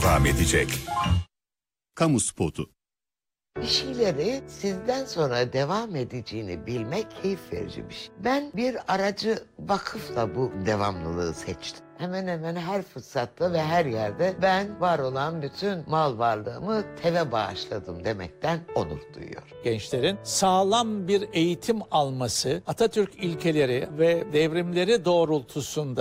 devam edecek. Kamu spotu. Bir şeyleri sizden sonra devam edeceğini bilmek keyif verici bir şey. Ben bir aracı vakıfla bu devamlılığı seçtim. Hemen hemen her fırsatta ve her yerde ben var olan bütün mal varlığımı TEV'e bağışladım demekten onur duyuyorum. Gençlerin sağlam bir eğitim alması, Atatürk ilkeleri ve devrimleri doğrultusunda